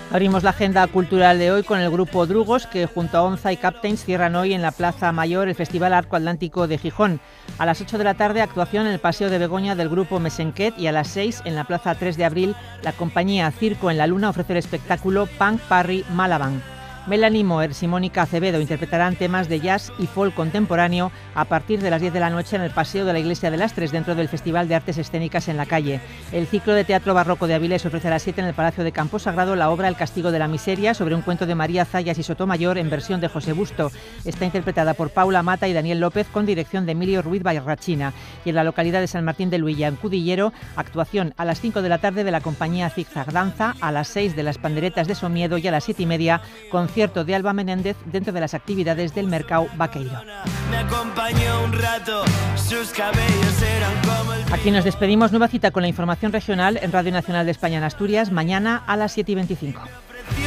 Abrimos la agenda cultural de hoy con el grupo Drugos, que junto a Onza y Captains cierran hoy en la Plaza Mayor el Festival Arco Atlántico de Gijón. A las 8 de la tarde, actuación en el Paseo de Begoña del grupo Mesenquet, y a las 6 en la Plaza 3 de Abril, la compañía Circo en la Luna ofrece el espectáculo Punk Parry Malaban. Melanie Moers y Mónica Acevedo interpretarán temas de jazz y folk contemporáneo a partir de las 10 de la noche en el Paseo de la Iglesia de las Tres, dentro del Festival de Artes Escénicas en la Calle. El ciclo de teatro barroco de Avilés ofrece a las 7 en el Palacio de Campo Sagrado la obra El castigo de la miseria, sobre un cuento de María Zayas y Sotomayor en versión de José Busto. Está interpretada por Paula Mata y Daniel López, con dirección de Emilio Ruiz Barrachina. Y en la localidad de San Martín de Luilla, en Cudillero, actuación a las 5 de la tarde de la compañía Zigzag Danza, a las 6 de las Panderetas de Somiedo y a las 7:30 concierto de Alba Menéndez dentro de las actividades del Mercado Vaqueiro. Aquí nos despedimos. Nueva cita con la información regional en Radio Nacional de España en Asturias, mañana a las 7:25.